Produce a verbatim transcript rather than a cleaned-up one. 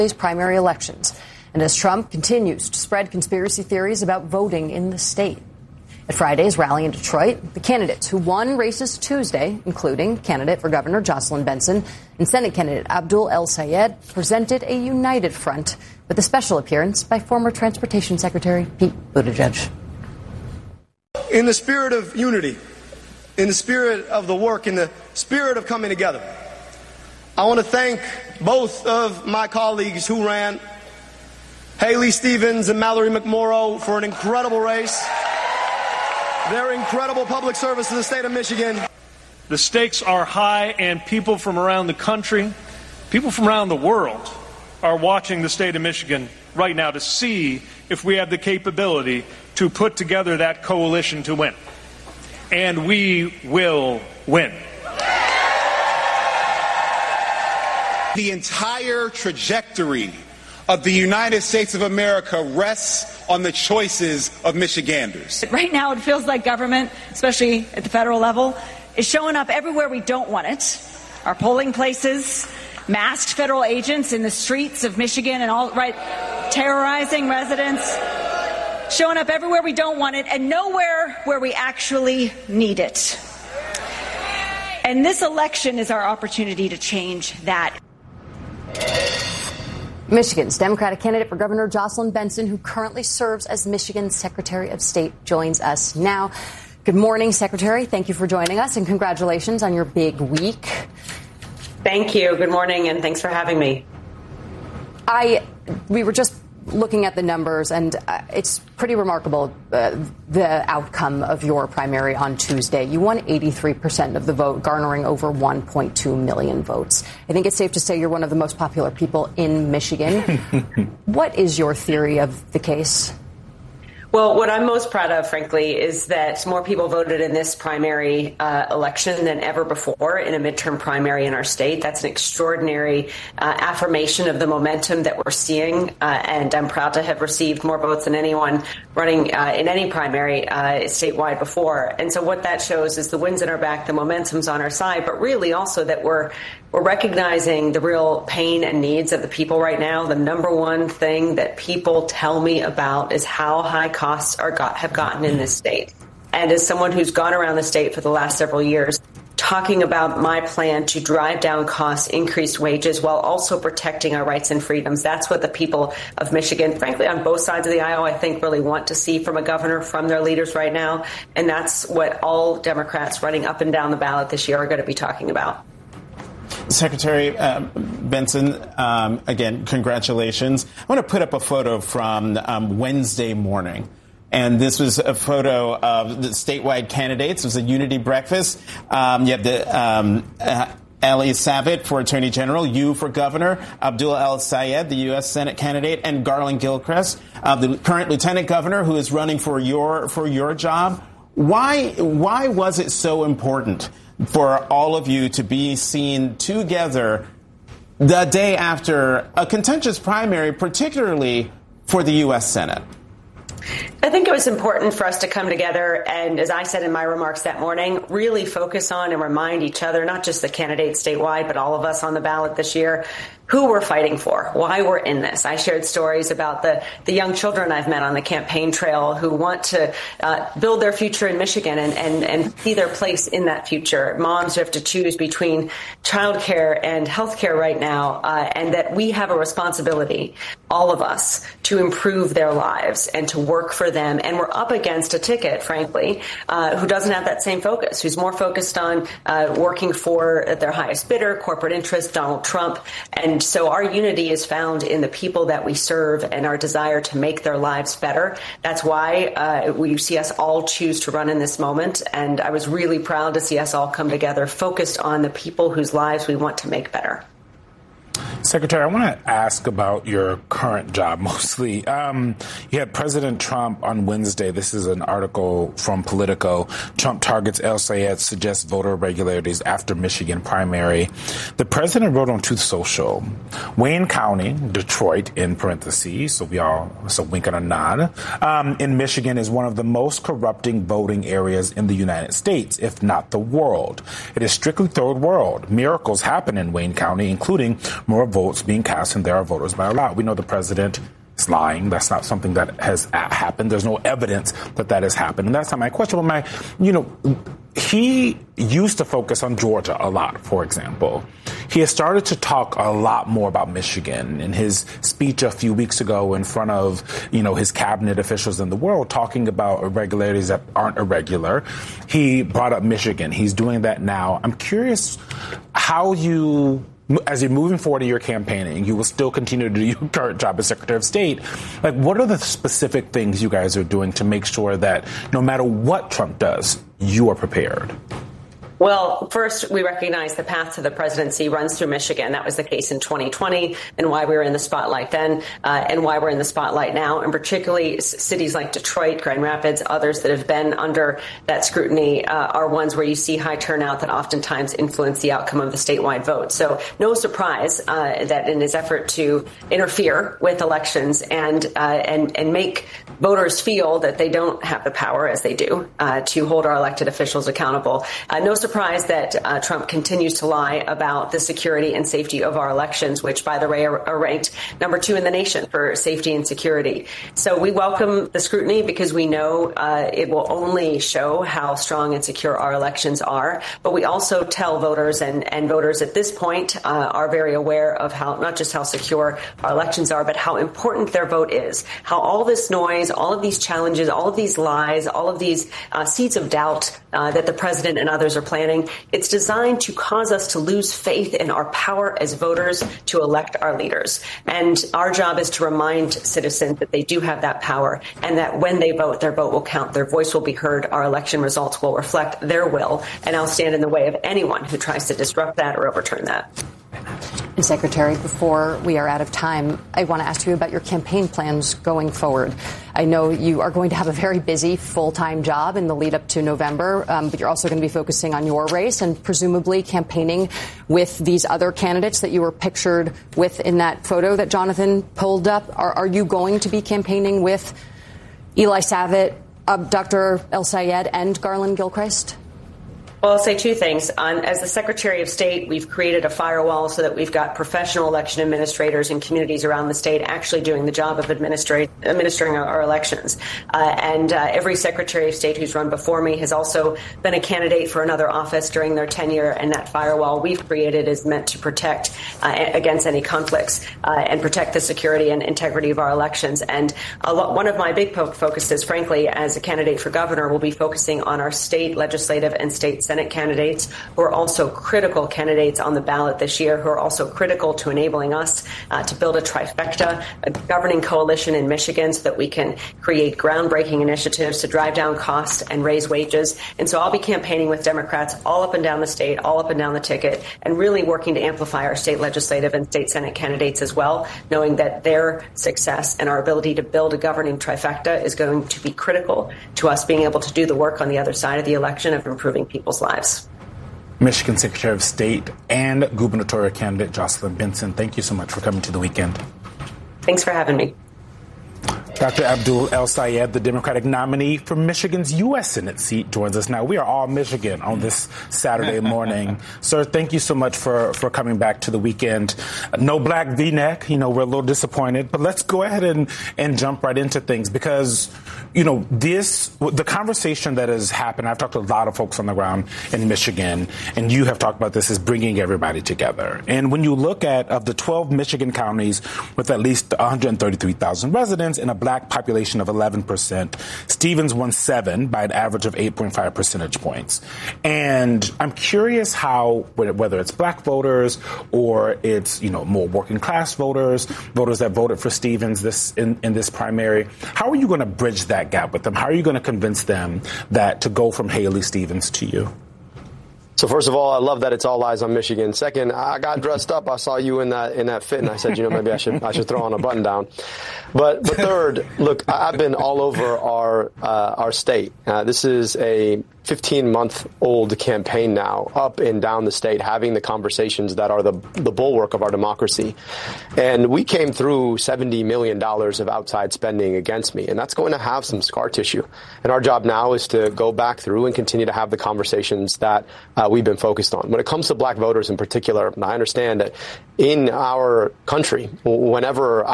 Today's primary elections, and as Trump continues to spread conspiracy theories about voting in the state. At Friday's rally in Detroit, the candidates who won races Tuesday, including candidate for Governor Jocelyn Benson and Senate candidate Abdul El Sayed, presented a united front with a special appearance by former Transportation Secretary Pete Buttigieg. In the spirit of unity, in the spirit of the work, in the spirit of coming together, I want to thank both of my colleagues who ran, Haley Stevens and Mallory McMorrow, for an incredible race. Their incredible public service to the state of Michigan. The stakes are high, and people from around the country, people from around the world, are watching the state of Michigan right now to see if we have the capability to put together that coalition to win. And we will win. The entire trajectory of the United States of America rests on the choices of Michiganders. Right now, it feels like government, especially at the federal level, is showing up everywhere we don't want it. Our polling places, masked federal agents in the streets of Michigan and all, right, terrorizing residents, showing up everywhere we don't want it and nowhere where we actually need it. And this election is our opportunity to change that. Michigan's Democratic candidate for Governor Jocelyn Benson, who currently serves as Michigan's Secretary of State, joins us now. Good morning, Secretary. Thank you for joining us, and congratulations on your big week. Thank you. Good morning, and thanks for having me. I we were just looking at the numbers, and uh, it's pretty remarkable, uh, the outcome of your primary on Tuesday. You won eighty-three percent of the vote, garnering over one point two million votes. I think it's safe to say you're one of the most popular people in Michigan. What is your theory of the case? Well, what I'm most proud of, frankly, is that more people voted in this primary uh, election than ever before in a midterm primary in our state. That's an extraordinary uh, affirmation of the momentum that we're seeing. Uh, and I'm proud to have received more votes than anyone running uh, in any primary uh, statewide before. And so what that shows is the wind's in our back, the momentum's on our side, but really also that we're We're recognizing the real pain and needs of the people right now. The number one thing that people tell me about is how high costs are got, have gotten in this state. And as someone who's gone around the state for the last several years, talking about my plan to drive down costs, increase wages, while also protecting our rights and freedoms. That's what the people of Michigan, frankly, on both sides of the aisle, I think really want to see from a governor, from their leaders right now. And that's what all Democrats running up and down the ballot this year are going to be talking about. Secretary uh, Benson, um, again, congratulations. I want to put up a photo from um, Wednesday morning. And this was a photo of the statewide candidates. It was a unity breakfast. Um, you have the um, uh, Ali Savit for Attorney General, you for Governor, Abdul El Sayed, the U S Senate candidate, and Garland Gilchrist, uh, the current Lieutenant Governor who is running for your for your job. Why why was it so important for all of you to be seen together the day after a contentious primary, particularly for the U S Senate? I think it was important for us to come together and, as I said in my remarks that morning, really focus on and remind each other, not just the candidates statewide, but all of us on the ballot this year, who we're fighting for, why we're in this. I shared stories about the, the young children I've met on the campaign trail who want to uh, build their future in Michigan and, and, and see their place in that future. Moms who have to choose between childcare and healthcare right now, uh, and that we have a responsibility, all of us, to improve their lives and to work for them. And we're up against a ticket, frankly, uh, who doesn't have that same focus, who's more focused on uh, working for their highest bidder, corporate interests, Donald Trump. And so our unity is found in the people that we serve and our desire to make their lives better. That's why uh, we see us all choose to run in this moment. And I was really proud to see us all come together, focused on the people whose lives we want to make better. Secretary, I want to ask about your current job mostly. Um, you had President Trump on Wednesday. This is an article from Politico. Trump targets El Sayed, suggests voter irregularities after Michigan primary. The president wrote on Truth Social, Wayne County, Detroit in parentheses, so we all, so wink and a nod, um, in Michigan is one of the most corrupting voting areas in the United States, if not the world. It is strictly third world. Miracles happen in Wayne County, including more voter votes being cast, and there are voters by a lot. We know the president is lying. That's not something that has happened. There's no evidence that that has happened. And that's not my question. But my, you know, he used to focus on Georgia a lot, for example. He has started to talk a lot more about Michigan. In his speech a few weeks ago in front of, you know, his cabinet officials in the world, talking about irregularities that aren't irregular, he brought up Michigan. He's doing that now. I'm curious how you, as you're moving forward in your campaigning, you will still continue to do your current job as Secretary of State. Like, what are the specific things you guys are doing to make sure that no matter what Trump does, you are prepared? Well, first, we recognize the path to the presidency runs through Michigan. That was the case in twenty twenty, and why we were in the spotlight then, uh, and why we're in the spotlight now, and particularly s- cities like Detroit, Grand Rapids, others that have been under that scrutiny uh, are ones where you see high turnout that oftentimes influence the outcome of the statewide vote. So no surprise uh, that in his effort to interfere with elections and uh, and and make voters feel that they don't have the power, as they do, uh, to hold our elected officials accountable. Uh, no surprise surprised that uh, Trump continues to lie about the security and safety of our elections, which, by the way, are, are ranked number two in the nation for safety and security. So we welcome the scrutiny because we know uh, it will only show how strong and secure our elections are. But we also tell voters, and, and voters at this point uh, are very aware of how not just how secure our elections are, but how important their vote is, how all this noise, all of these challenges, all of these lies, all of these uh, seeds of doubt uh, that the president and others are planning, it's designed to cause us to lose faith in our power as voters to elect our leaders. And our job is to remind citizens that they do have that power and that when they vote, their vote will count, their voice will be heard, our election results will reflect their will, and I'll stand in the way of anyone who tries to disrupt that or overturn that. And Secretary, before we are out of time, I want to ask you about your campaign plans going forward. I know you are going to have a very busy full-time job in the lead up to November, um, but you're also going to be focusing on your race and presumably campaigning with these other candidates that you were pictured with in that photo that Jonathan pulled up. Are, are you going to be campaigning with Eli Savit, uh, Doctor El-Sayed, and Garland Gilchrist? Well, I'll say two things. On, as the Secretary of State, we've created a firewall so that we've got professional election administrators in communities around the state actually doing the job of administrate, administering our, our elections. Uh, and uh, every Secretary of State who's run before me has also been a candidate for another office during their tenure, and that firewall we've created is meant to protect uh, against any conflicts uh, and protect the security and integrity of our elections. And a lot, one of my big focuses, frankly, as a candidate for governor, will be focusing on our state legislative and state Senate candidates who are also critical candidates on the ballot this year, who are also critical to enabling us uh, to build a trifecta, a governing coalition in Michigan so that we can create groundbreaking initiatives to drive down costs and raise wages. And so I'll be campaigning with Democrats all up and down the state, all up and down the ticket, and really working to amplify our state legislative and state Senate candidates as well, knowing that their success and our ability to build a governing trifecta is going to be critical to us being able to do the work on the other side of the election of improving people's lives. Michigan Secretary of State and gubernatorial candidate Jocelyn Benson, thank you so much for coming to the weekend. Thanks for having me. Doctor Abdul El-Sayed, the Democratic nominee for Michigan's U S Senate seat, joins us now. We are all Michigan on this Saturday morning. Sir, thank you so much for, for coming back to the weekend. No black V-neck. You know, we're a little disappointed, but let's go ahead and, and jump right into things because, you know, this, the conversation that has happened, I've talked to a lot of folks on the ground in Michigan, and you have talked about this, is bringing everybody together. And when you look at, of the twelve Michigan counties with at least one hundred thirty-three thousand residents and a black population of eleven percent, Stevens won seven by an average of eight point five percentage points. And I'm curious how, whether it's black voters or it's, you know, more working class voters, voters that voted for Stevens this in, in this primary, how are you going to bridge that gap with them? How are you going to convince them that to go from Haley Stevens to you? So first of all, I love that it's all eyes on Michigan. Second, I got dressed up. I saw you in that in that fit, and I said, you know, maybe I should I should throw on a button down. But but third, look, I've been all over our uh, our state. Uh, this is a fifteen-month-old campaign now, up and down the state, having the conversations that are the, the bulwark of our democracy. And we came through seventy million dollars of outside spending against me, and that's going to have some scar tissue. And our job now is to go back through and continue to have the conversations that uh, we've been focused on. When it comes to black voters in particular, I understand that in our country, whenever